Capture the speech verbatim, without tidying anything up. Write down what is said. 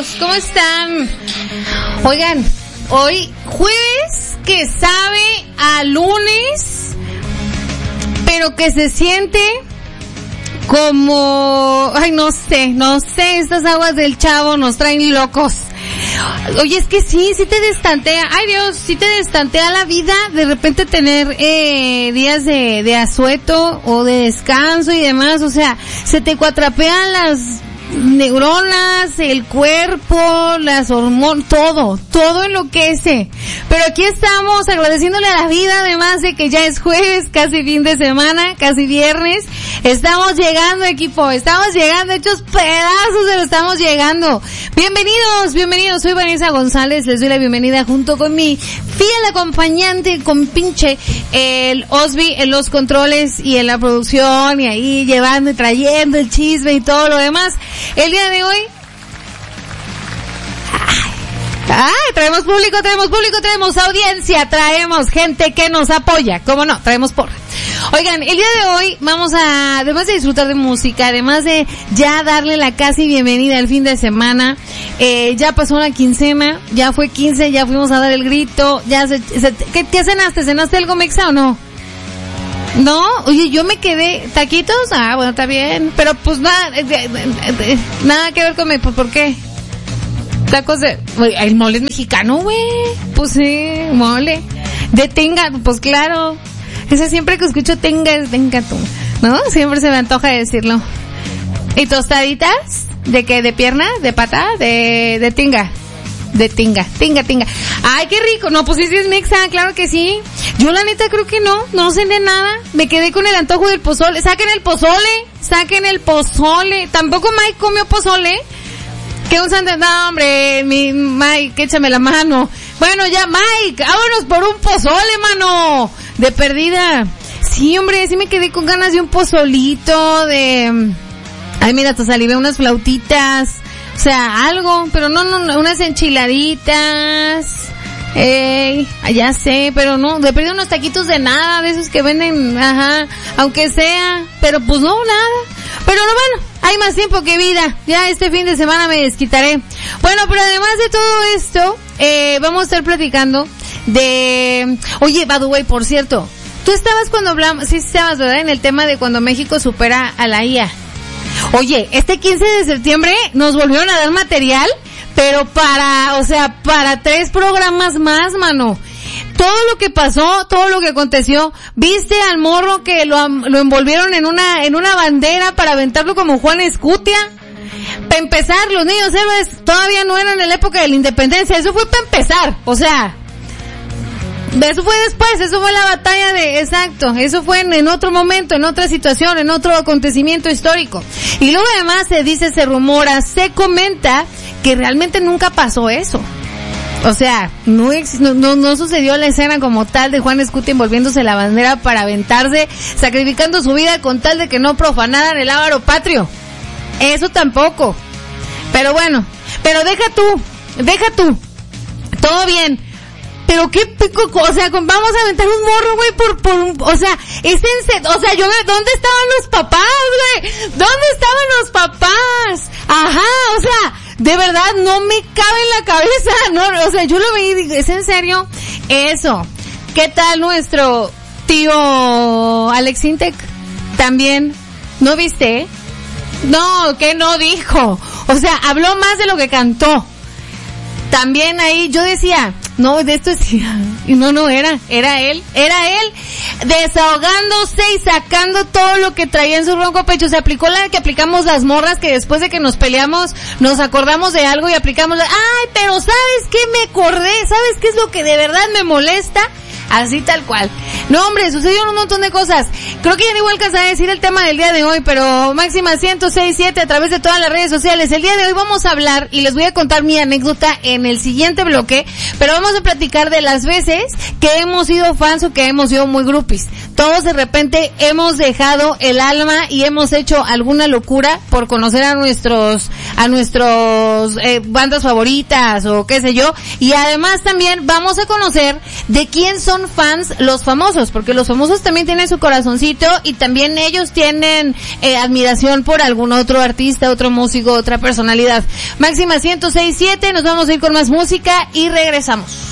amigos, ¿cómo están? Oigan, hoy jueves que sabe a lunes, pero que se siente como, ay, no sé, no sé, estas aguas del Chavo nos traen locos. Oye, es que sí, sí te destantea, ay Dios, sí te destantea la vida, de repente tener eh, días de, de asueto o de descanso y demás, o sea, se te cuatrapean las neuronas, el cuerpo, las hormonas, todo, todo enloquece. Pero aquí estamos agradeciéndole a la vida, además de que ya es jueves, casi fin de semana, casi viernes. Estamos llegando, equipo, estamos llegando, hechos pedazos, pero estamos llegando. Bienvenidos, bienvenidos, soy Vanessa González, les doy la bienvenida junto con mi fiel acompañante, con pinche el Osby en los controles y en la producción, y ahí llevando y trayendo el chisme y todo lo demás. El día de hoy, ay, ay, traemos público, traemos público, traemos audiencia, traemos gente que nos apoya, ¿cómo no? Traemos porra. Oigan, el día de hoy vamos a, además de disfrutar de música, además de ya darle la casi bienvenida al fin de semana, eh, ya pasó la quincena, ya fue quince, ya fuimos a dar el grito, ya se, se ¿qué, ¿qué cenaste? ¿Cenaste algo mexa o no? No, oye, yo me quedé, ¿taquitos? Ah, bueno, está bien, pero pues nada, eh, eh, eh, nada que ver con, pues, ¿por qué? Tacos de, el mole es mexicano, güey, pues sí, mole, de tinga, pues claro, ese siempre que escucho tinga es tinga tú, ¿no? Siempre se me antoja decirlo. ¿Y tostaditas? ¿De qué? ¿De pierna? ¿De pata? ¿De, de tinga? De tinga, tinga, tinga. Ay, qué rico. No, pues sí, sí es mexa, claro que sí. Yo la neta creo que no, no cené nada. Me quedé con el antojo del pozole. Saquen el pozole, saquen el pozole. Tampoco Mike comió pozole. ¿Qué usan de? No, hombre, mi Mike, échame la mano. Bueno, ya, Mike, vámonos por un pozole, mano. De perdida. Sí, hombre, sí me quedé con ganas de un pozolito, de... Ay, mira, te salivé unas flautitas. O sea, algo, pero no, no, unas enchiladitas, eh, ya sé, pero no, de perdido unos taquitos de nada, de esos que venden, ajá, aunque sea, pero pues no, nada. Pero no, bueno, hay más tiempo que vida, ya este fin de semana me desquitaré. Bueno, pero además de todo esto, eh, vamos a estar platicando de, oye, by the way, por cierto, tú estabas cuando hablamos, sí estabas, ¿verdad?, en el tema de cuando México supera a la I A. Oye, este quince de septiembre nos volvieron a dar material, pero para, o sea, para tres programas más, mano. Todo lo que pasó, todo lo que aconteció, ¿viste al morro que lo, lo envolvieron en una, en una bandera para aventarlo como Juan Escutia? Para empezar, los niños héroes todavía no eran en la época de la independencia, eso fue para empezar, o sea... Eso fue después, eso fue la batalla de, exacto, eso fue en, en otro momento, en otra situación, en otro acontecimiento histórico. Y luego además se dice, se rumora, se comenta que realmente nunca pasó eso. O sea, no, no, no, no sucedió la escena como tal de Juan Escutia envolviéndose la bandera para aventarse, sacrificando su vida con tal de que no profanaran el ávaro patrio. Eso tampoco. Pero bueno, pero deja tú, deja tú, todo bien. Pero qué pico, o sea, vamos a aventar un morro, güey, por, por un, o sea, es en serio, o sea, yo, ¿dónde estaban los papás, güey? ¿Dónde estaban los papás? Ajá, o sea, de verdad no me cabe en la cabeza, no, o sea, yo lo veí y digo, ¿es en serio? Eso. ¿Qué tal nuestro tío Alex Intec? También, ¿no viste? No, que no dijo, o sea, habló más de lo que cantó. También ahí yo decía, no, de esto es, y no, no era, era él, era él, desahogándose y sacando todo lo que traía en su ronco pecho. Se aplicó la que aplicamos las morras, que después de que nos peleamos, nos acordamos de algo y aplicamos la, ay, pero ¿sabes qué me acordé? ¿Sabes qué es lo que de verdad me molesta? Así tal cual. No, hombre, sucedieron un montón de cosas. Creo que ya ni voy a alcanzar a decir el tema del día de hoy, pero máxima ciento seis punto siete a través de todas las redes sociales. El día de hoy vamos a hablar, y les voy a contar mi anécdota en el siguiente bloque, pero vamos a platicar de las veces que hemos sido fans o que hemos sido muy groupies. Todos de repente hemos dejado el alma y hemos hecho alguna locura por conocer a nuestros, a nuestros eh, bandas favoritas o qué sé yo. Y además también vamos a conocer de quién son son fans los famosos, porque los famosos también tienen su corazoncito y también ellos tienen eh, admiración por algún otro artista, otro músico, otra personalidad. Máxima ciento seis punto siete, nos vamos a ir con más música y regresamos.